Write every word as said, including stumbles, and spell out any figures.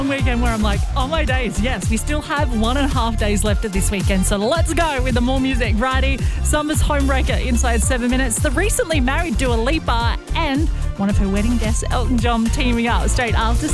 weekend where I'm like, oh my days, yes, we still have one and a half days left of this weekend. So let's go with the more music. Righty, Summer's Homebreaker inside seven minutes. The recently married Dua Lipa and one of her wedding guests, Elton John, teaming up straight after